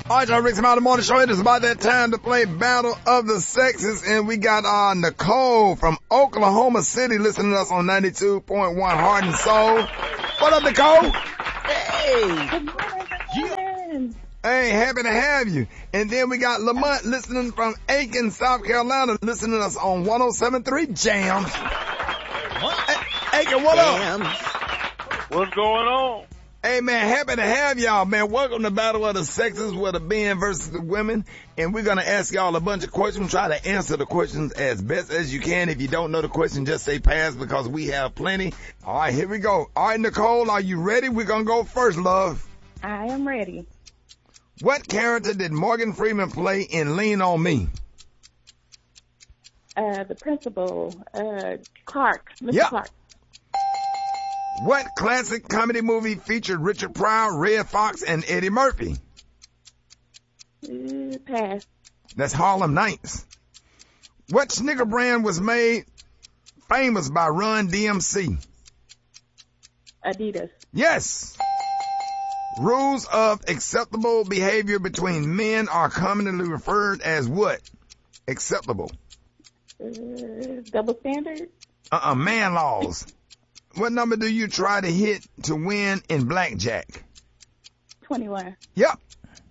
All right, y'all, Rick's Mountain Morning Show. It is about that time to play Battle of the Sexes, and we got Nicole from Oklahoma City listening to us on 92.1 Heart and Soul. What up, Nicole? Hey. Good morning. Hey, happy to have you. And then we got Lamont listening from Aiken, South Carolina, listening to us on 107.3 Jams. Hey, Aiken, what up? What's going on? Hey, man, happy to have y'all, man. Welcome to Battle of the Sexes with the men versus the women. And we're going to ask y'all a bunch of questions. Try to answer the questions as best as you can. If you don't know the question, just say pass because we have plenty. All right, here we go. All right, Nicole, are you ready? We're going to go first, love. I am ready. What character did Morgan Freeman play in Lean on Me? The principal, Clark, Mr. Yep. Clark. What classic comedy movie featured Richard Pryor, Red Fox, and Eddie Murphy? Pass. That's Harlem Nights. What sneaker brand was made famous by Run DMC? Adidas. Yes. Rules of acceptable behavior between men are commonly referred as what? Acceptable. Double standard? Man laws. What number do you try to hit to win in blackjack? 21. Yep.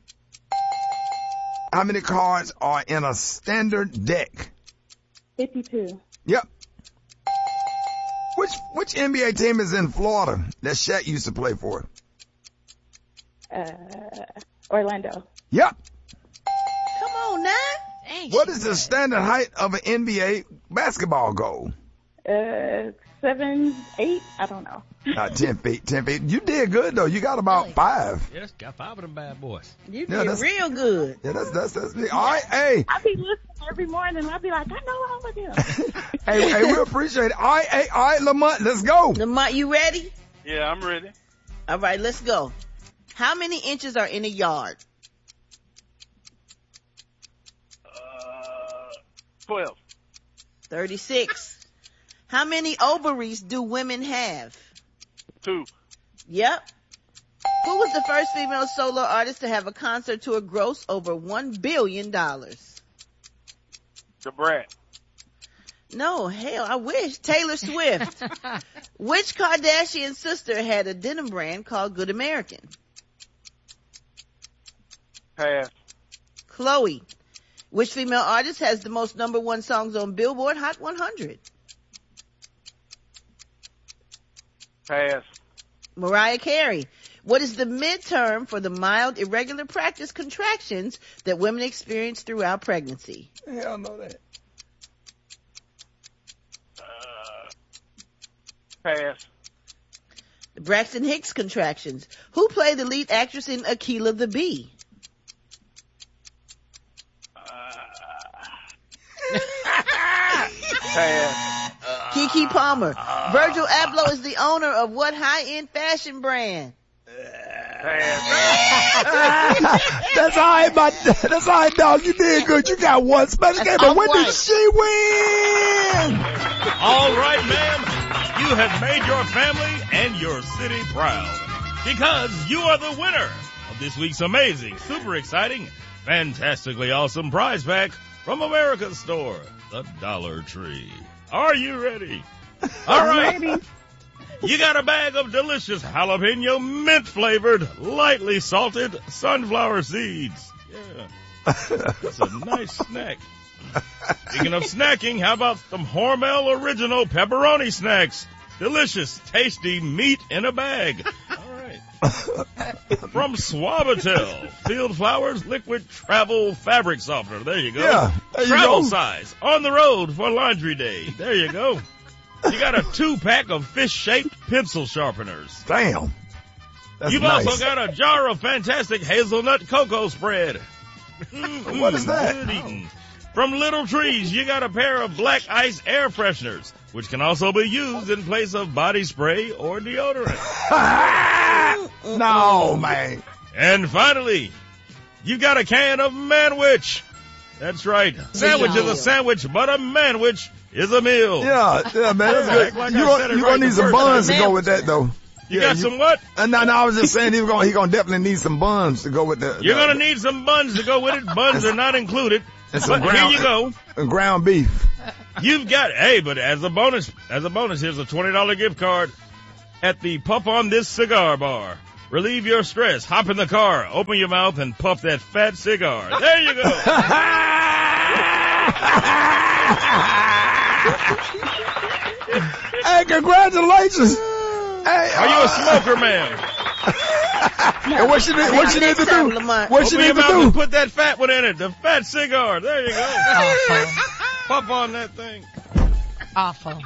How many cards are in a standard deck? 52. Yep. Which NBA team is in Florida that Shaq used to play for? Orlando. Yep. Come on now. Dang, what is the standard height of an NBA basketball goal? 7, 8, I don't know. 10 feet. You did good though. You got about 5. Yes, got 5 of them bad boys. You did real good. Yeah, that's me. All right, hey. I be listening every morning and I be like, I know all of them. hey, we appreciate it. All right, Lamont, let's go. Lamont, you ready? Yeah, I'm ready. All right, let's go. How many inches are in a yard? 12. 36. How many ovaries do women have? 2. Yep. Who was the first female solo artist to have a concert tour gross over $1 billion? The Brat. No, hell, I wish. Taylor Swift. Which Kardashian sister had a denim brand called Good American? Pass. Chloe. Which female artist has the most #1 songs on Billboard Hot 100? Pass. Mariah Carey. What is the midterm for the mild irregular practice contractions that women experience throughout pregnancy? Hell, know that. Pass. The Braxton Hicks contractions. Who played the lead actress in Akilah the Bee? Pass. Keke Palmer. Virgil Abloh is the owner of what high-end fashion brand? That's all right, dog. You did good. You got one special game, but when did she win? All right, ma'am. You have made your family and your city proud because you are the winner of this week's amazing, super exciting, fantastically awesome prize pack from America's store, the Dollar Tree. Are you ready? All right. Ready. You got a bag of delicious jalapeno mint flavored, lightly salted sunflower seeds. Yeah. That's a nice snack. Speaking of snacking, how about some Hormel Original Pepperoni Snacks? Delicious, tasty meat in a bag. All right. From Suavitel, Field Flowers Liquid Travel Fabric Softener. There you go. Yeah, there you Travel go. size, on the road for laundry day. There you go. You got a 2-pack of fish-shaped pencil sharpeners. Damn. That's You've nice. also got a jar of fantastic hazelnut cocoa spread. What is that? Good eating. From Little Trees, you got a pair of black ice air fresheners, which can also be used in place of body spray or deodorant. No, man. And finally, you got a can of Manwich. That's right. Sandwich is a sandwich, but a manwich is a meal. Yeah, man, that's good. Like You I said it gonna right need the some first buns to time. go with that, though. You got some what? No, I was just saying he gonna definitely need some buns to go with the. You're gonna need some buns to go with it. Buns are not included. And some But here you go. Ground beef. You've got, but as a bonus, here's a $20 gift card at the Puff on This Cigar Bar. Relieve your stress. Hop in the car, open your mouth, and puff that fat cigar. There you go. Hey, congratulations. Hey, Are you a smoker, man? And what you need to do? Lamont. What you Open your need to mouth do? and put that fat one in it. The fat cigar. There you go. Puff on that thing. Awful.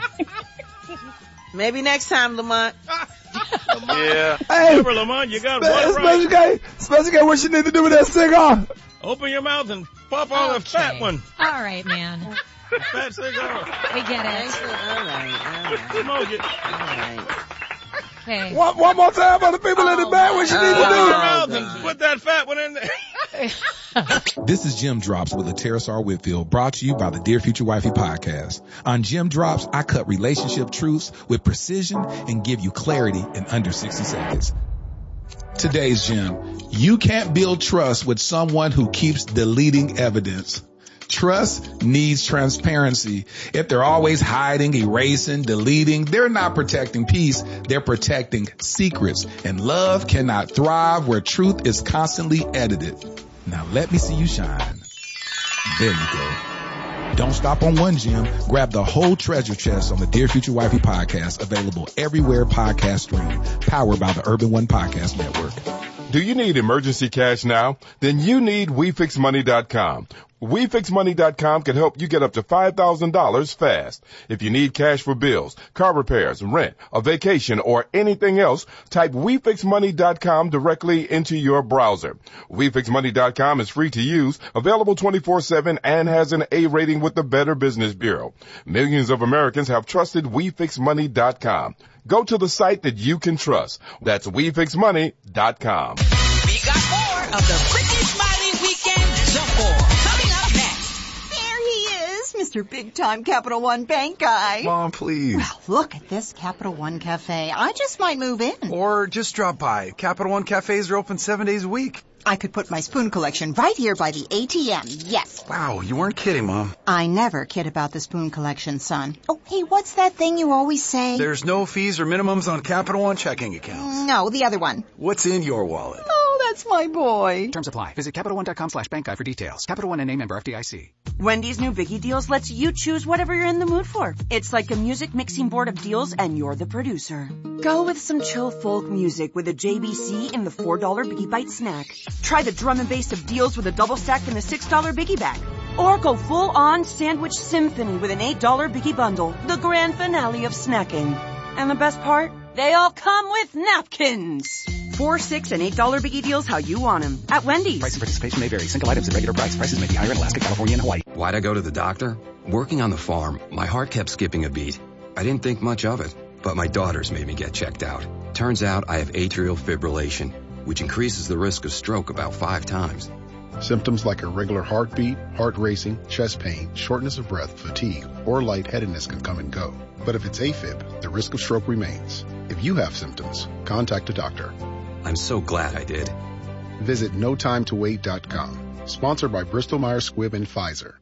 Maybe next time, Lamont. Yeah. Hey, Remember, Lamont, you got one right. Special K, what you need to do with that cigar? Open your mouth and puff on the fat one. All right, man. The fat cigar. We get it. All right. Smoke it. All right. Hey. One more time for the people in the back. What you need Open your to mouth and put that fat one in there. This is Jim Drops with Laterra R. Whitfield, brought to you by the Dear Future Wifey podcast. On Jim Drops, I cut relationship truths with precision and give you clarity in under 60 seconds. Today's gem: you can't build trust with someone who keeps deleting evidence. Trust needs transparency. If they're always hiding, erasing, deleting, they're not protecting peace. They're protecting secrets. And love cannot thrive where truth is constantly edited. Now let me see you shine. There you go. Don't stop on one gem. Grab the whole treasure chest on the Dear Future Wifey podcast, available everywhere podcasts stream, powered by the Urban One Podcast Network. Do you need emergency cash now? Then you need WeFixMoney.com. WeFixMoney.com can help you get up to $5,000 fast. If you need cash for bills, car repairs, rent, a vacation, or anything else, type WeFixMoney.com directly into your browser. WeFixMoney.com is free to use, available 24/7, and has an A rating with the Better Business Bureau. Millions of Americans have trusted WeFixMoney.com. Go to the site that you can trust. That's WeFixMoney.com. We got more of the Ricky Smiley Weekend Jump Ball coming up next. There he is, Mr. Big Time Capital One Bank guy. Mom, please. Well, look at this Capital One Cafe. I just might move in. Or just drop by. Capital One cafes are open 7 days a week. I could put my spoon collection right here by the ATM. Yes. Wow, you weren't kidding, Mom. I never kid about the spoon collection, son. Oh, hey, what's that thing you always say? There's no fees or minimums on Capital One checking accounts. No, the other one. What's in your wallet? Oh, that's my boy. Terms apply. Visit CapitalOne.com/bank guide for details. Capital One and member FDIC. Wendy's new Biggie Deals lets you choose whatever you're in the mood for. It's like a music mixing board of deals, and you're the producer. Go with some chill folk music with a JBC in the $4 Biggie Bite snack. Try the drum and bass of deals with a double stack in the $6 Biggie bag. Or go full-on sandwich symphony with an $8 Biggie bundle, the grand finale of snacking. And the best part? They all come with napkins. $4, $6, and $8 Biggie Deals how you want them at Wendy's. Price and participation may vary. Single items at regular price. Prices may be higher in Alaska, California, and Hawaii. Why'd I go to the doctor? Working on the farm, my heart kept skipping a beat. I didn't think much of it, but my daughters made me get checked out. Turns out I have atrial fibrillation, which increases the risk of stroke about 5 times. Symptoms like irregular heartbeat, heart racing, chest pain, shortness of breath, fatigue, or lightheadedness can come and go. But if it's AFib, the risk of stroke remains. If you have symptoms, contact a doctor. I'm so glad I did. Visit NoTimeToWait.com. Sponsored by Bristol-Myers Squibb and Pfizer.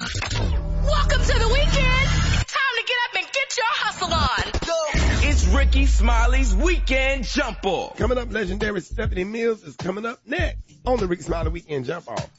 Welcome to the weekend. Time to get up and get your hustle on. It's Ricky Smiley's Weekend Jump Off. Coming up, legendary Stephanie Mills is coming up next on the Ricky Smiley Weekend Jump Off.